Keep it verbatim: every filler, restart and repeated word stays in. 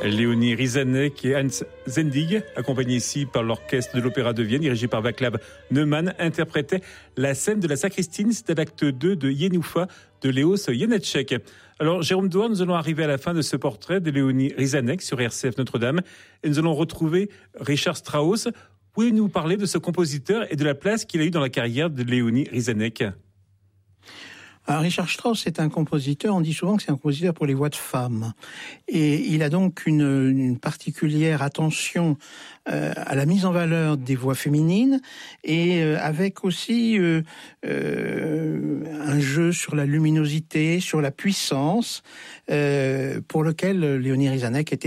Léonie Rizanek et Hans Zendig, accompagnés ici par l'orchestre de l'Opéra de Vienne, dirigé par Václav Neumann, interprétaient la scène de la Sacristine, c'était l'acte deux de Yenoufa de Léos Janáček. Alors, Jérôme Douard, nous allons arriver à la fin de ce portrait de Léonie Rizanek sur R C F Notre-Dame et nous allons retrouver Richard Strauss. Pouvez-vous nous parler de ce compositeur et de la place qu'il a eue dans la carrière de Léonie Rizanek ? Alors, Richard Strauss est un compositeur, on dit souvent que c'est un compositeur pour les voix de femmes. Et il a donc une, une particulière attention euh, à la mise en valeur des voix féminines et euh, avec aussi euh, euh, un jeu sur la luminosité, sur la puissance, euh, pour lequel Léonie Rizanek était